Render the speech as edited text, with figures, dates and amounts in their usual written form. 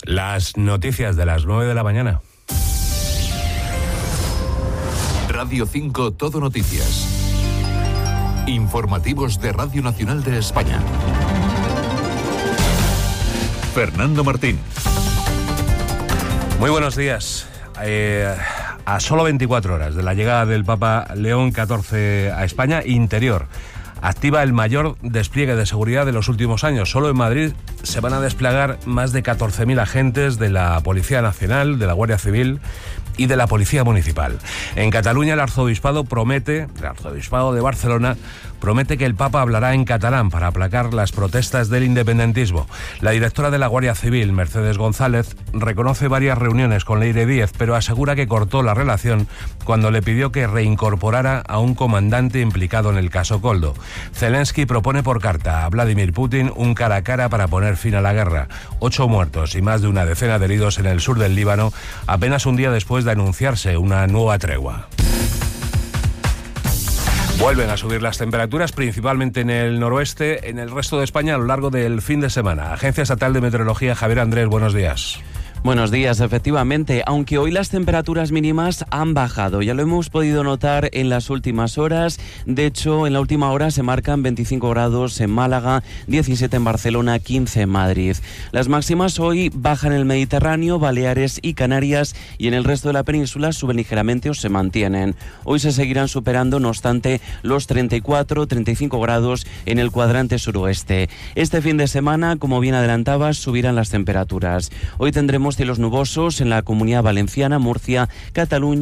Las noticias de las 9 de la mañana. Radio 5 Todo Noticias. Informativos de Radio Nacional de España. Fernando Martín. Muy buenos días. A solo 24 horas de la llegada del Papa León XIV a España, Interior activa el mayor despliegue de seguridad de los últimos años. Solo en Madrid se van a desplegar más de 14.000 agentes de la Policía Nacional, de la Guardia Civil y de la Policía Municipal. En Cataluña, el Arzobispado de Barcelona promete que el Papa hablará en catalán para aplacar las protestas del independentismo. La directora de la Guardia Civil, Mercedes González, reconoce varias reuniones con Leire Díez, pero asegura que cortó la relación cuando le pidió que reincorporara a un comandante implicado en el caso Koldo. Zelensky propone por carta a Vladimir Putin un cara a cara para poner fin a la guerra. 8 muertos y más de una decena de heridos en el sur del Líbano, apenas un día después de anunciarse una nueva tregua. Vuelven a subir las temperaturas, principalmente en el noroeste, en el resto de España a lo largo del fin de semana. Agencia Estatal de Meteorología, Javier Andrés, buenos días. Buenos días, efectivamente, aunque hoy las temperaturas mínimas han bajado, ya lo hemos podido notar en las últimas horas. De hecho, en la última hora se marcan 25 grados en Málaga, 17 en Barcelona, 15 en Madrid. Las máximas hoy bajan en el Mediterráneo, Baleares y Canarias, y en el resto de la península suben ligeramente o se mantienen. Hoy se seguirán superando, no obstante, los 34-35 grados en el cuadrante suroeste. Este fin de semana, como bien adelantabas, subirán las temperaturas. Hoy tendremos cielos nubosos en la Comunidad Valenciana, Murcia, Cataluña